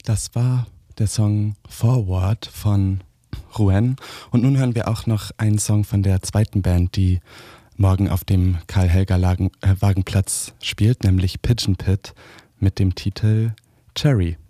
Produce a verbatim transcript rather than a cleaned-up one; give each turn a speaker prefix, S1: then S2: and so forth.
S1: Das war der Song Forward von Rouen. Und nun hören wir auch noch einen Song von der zweiten Band, die morgen auf dem Karl-Helger-Wagenplatz spielt, nämlich Pigeon Pit mit dem Titel Cherry.